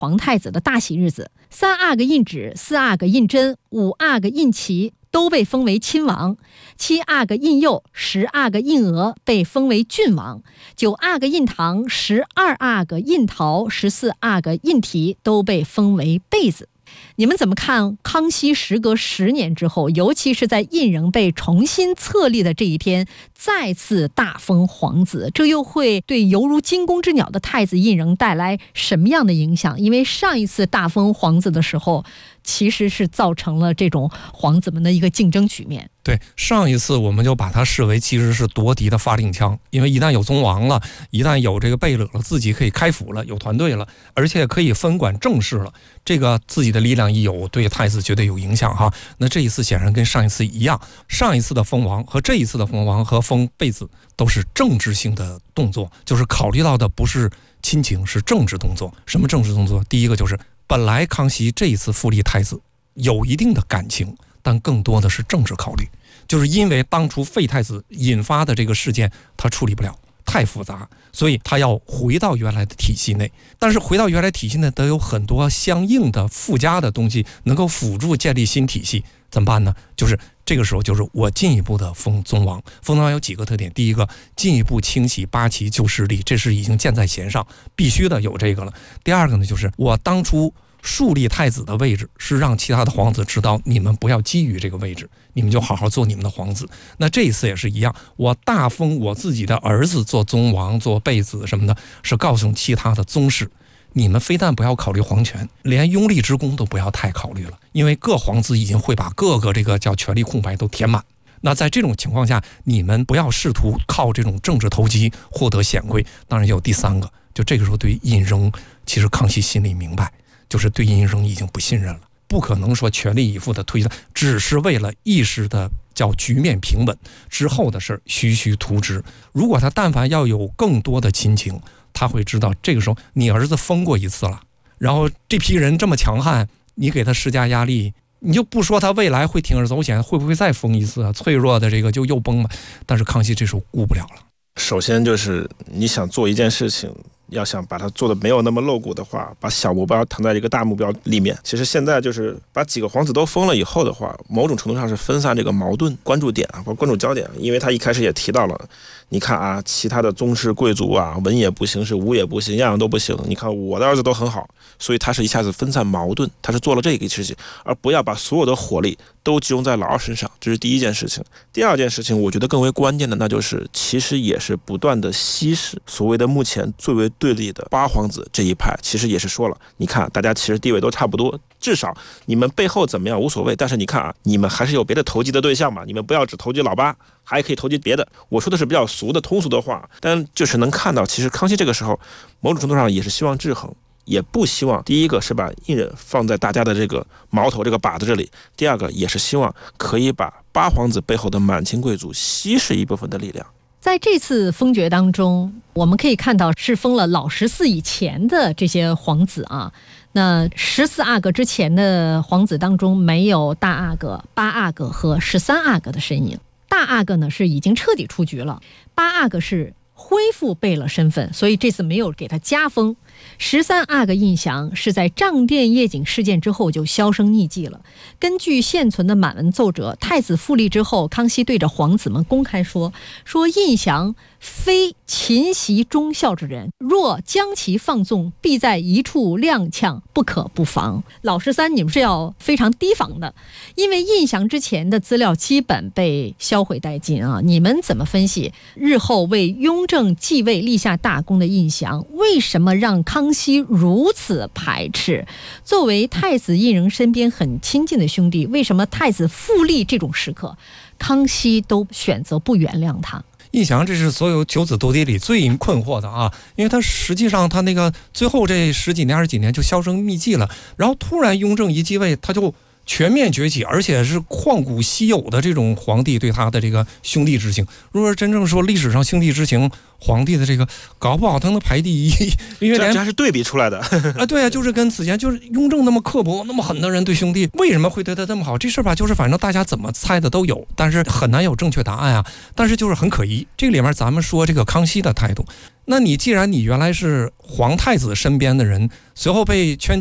皇太子的大喜日子，3阿哥胤祉、4阿哥胤禛、5阿哥胤齐都被封为亲王，7阿哥胤佑、10阿哥胤娥被封为郡王，9阿哥胤堂、12阿哥胤陶、14阿哥胤禔都被封为贝子。你们怎么看康熙时隔10年之后，尤其是在胤禛被重新册立的这一天，再次大封皇子，这又会对犹如惊弓之鸟的太子胤禛带来什么样的影响？因为上一次大封皇子的时候，其实是造成了这种皇子们的一个竞争局面。 对，上一次我们就把它视为其实是夺嫡的发令枪，因为一旦有宗王了，一旦有这个贝勒了，自己可以开府了，有团队了，而且可以分管政事了，这个自己的力量一有，对太子绝对有影响哈。那这一次显然跟上一次一样，上一次的封王和这一次的封王和封贝子都是政治性的动作，就是考虑到的不是亲情，是政治动作。什么政治动作？第一个就是本来康熙这一次复立太子有一定的感情，但更多的是政治考虑，就是因为当初废太子引发的这个事件他处理不了，太复杂，所以他要回到原来的体系内。但是回到原来体系内得有很多相应的附加的东西能够辅助建立新体系，怎么办呢？就是这个时候就是我进一步的封宗王。封宗王有几个特点，第一个进一步清洗八旗旧势力，这是已经箭在弦上，必须的有这个了。第二个呢，就是我当初树立太子的位置是让其他的皇子知道，你们不要觊觎这个位置，你们就好好做你们的皇子。那这一次也是一样，我大封我自己的儿子做宗王做贝子什么的，是告诉其他的宗室，你们非但不要考虑皇权，连拥立之功都不要太考虑了，因为各皇子已经会把各个这个叫权力空白都填满。那在这种情况下，你们不要试图靠这种政治投机获得显贵。当然也有第三个，就这个时候对胤禛，其实康熙心里明白，就是对胤禛已经不信任了，不可能说全力以赴的推他，只是为了一时的叫局面平稳，之后的事徐徐图之。如果他但凡要有更多的亲情，他会知道这个时候你儿子封过一次了，然后这批人这么强悍，你给他施加压力，你就不说他未来会铤而走险，会不会再封一次啊？脆弱的这个就又崩了。但是康熙这时候顾不了了。 首先就是你想做一件事情，要想把它做的没有那么露骨的话，把小目标藏在一个大目标里面。其实现在就是把几个皇子都封了以后的话，某种程度上是分散这个矛盾关注点啊，或关注焦点。因为他一开始也提到了，你看啊，其他的宗室贵族啊，文也不行，是武也不行，样样都不行。你看我的儿子都很好，所以他是一下子分散矛盾，他是做了这个事情，而不要把所有的火力都集中在老二身上，这是第一件事情。第二件事情，我觉得更为关键的，那就是其实也是不断的稀释所谓的目前最为对立的八皇子这一派，其实也是说了，你看大家其实地位都差不多，至少你们背后怎么样无所谓，但是你看啊，你们还是有别的投机的对象嘛，你们不要只投机老八，还可以投机别的。我说的是比较俗的通俗的话，但就是能看到，其实康熙这个时候某种程度上也是希望制衡，也不希望第一个是把胤禛放在大家的这个矛头这个靶子这里，第二个也是希望可以把八皇子背后的满清贵族稀释一部分的力量。 在这次封爵当中，我们可以看到是封了老14以前的这些皇子啊。那14阿哥之前的皇子当中，没有大阿哥、8阿哥和13阿哥的身影。大阿哥呢是已经彻底出局了，8阿哥是恢复贝勒身份，所以这次没有给他加封。13阿哥胤祥是在账殿夜景事件之后就销声匿迹了。根据现存的满文奏折，太子复立之后，康熙对着皇子们公开说胤祥非勤习忠孝之人，若将其放纵，必在一处踉跄，不可不防。老13你们是要非常提防的，因为胤祥之前的资料基本被销毁殆尽啊。你们怎么分析日后为雍正继位立下大功的胤祥，为什么让康熙如此排斥？作为太子胤禛身边很亲近的兄弟，为什么太子复立这种时刻，康熙都选择不原谅他？ 胤祥这是所有九子夺嫡里最困惑的啊，因为他实际上他那个最后这10几年20几年就销声匿迹了，然后突然雍正一继位，他就全面崛起，而且是旷古稀有的这种皇帝对他的这个兄弟之情。如果真正说历史上兄弟之情，皇帝的这个搞不好他能排第一，因为这还是对比出来的啊，对啊，就是跟此前就是雍正那么刻薄、那么狠的人对兄弟，为什么会对他这么好？这事儿吧，就是反正大家怎么猜的都有，但是很难有正确答案啊。但是就是很可疑。这个里面咱们说这个康熙的态度，那你既然你原来是皇太子身边的人，随后被圈